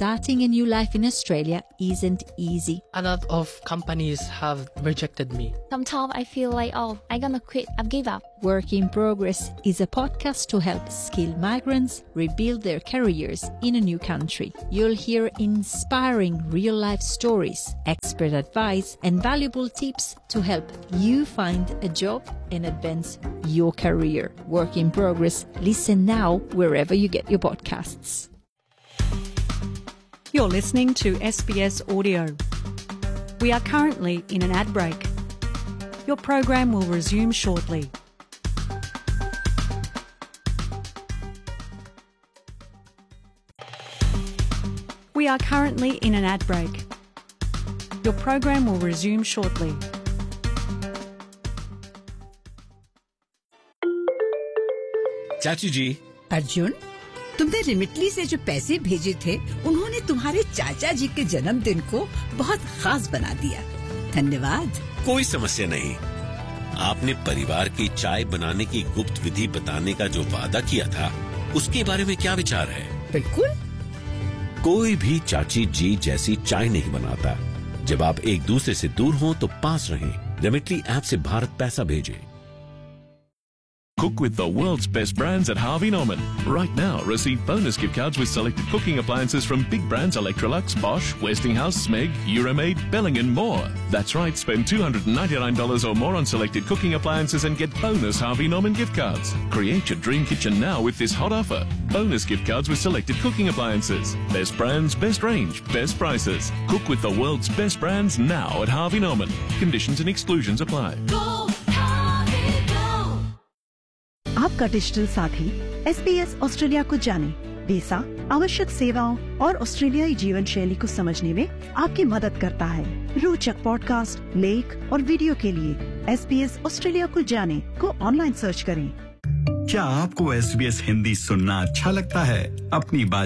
starting a new life in Australia isn't easy. A lot of companies have rejected me. Sometimes I feel like, I'm gonna quit, I've give up. Work in Progress is a podcast to help skilled migrants rebuild their careers in a new country. You'll hear inspiring real-life stories, expert advice, and valuable tips to help you find a job and advance your career. Work in Progress. Listen now wherever you get your podcasts. You're listening to SBS Audio. We are currently in an ad break. Your program will resume shortly. We are currently in an ad break. Your program will resume shortly. चाची जी। अर्जुन, तुमने रिमिटली से जो पैसे भेजे थे उन्होंने तुम्हारे चाचा जी के जन्मदिन को बहुत खास बना दिया। धन्यवाद। कोई समस्या नहीं। आपने परिवार की चाय बनाने की गुप्त विधि बताने का जो वादा किया था उसके बारे में क्या विचार है? बिल्कुल। कोई भी चाची जी जैसी चाय नहीं बनाता। जब आप एक दूसरे से दूर हों तो पास रहें। रिमिटली ऐप से भारत पैसा भेजें। Cook with the world's best brands at Harvey Norman. Right now, receive bonus gift cards with selected cooking appliances from big brands Electrolux, Bosch, Westinghouse, Smeg, Euromaid, Belling and more. That's right, spend $299 or more on selected cooking appliances and get bonus Harvey Norman gift cards. Create your dream kitchen now with this hot offer. Bonus gift cards with selected cooking appliances. Best brands, best range, best prices. Cook with the world's best brands now at Harvey Norman. Conditions and exclusions apply. आपका digital साथी SBS Australia को जाने, visa, आवश्यक सेवाओं और ऑस्ट्रेलियाई जीवन शैली को समझने में आपकी मदद करता है। रोचक पॉडकास्ट, लेख और वीडियो के लिए SBS ऑस्ट्रेलिया को जाने को ऑनलाइन सर्च करें। क्या आपको SBS हिंदी सुनना अच्छा लगता है? अपनी बात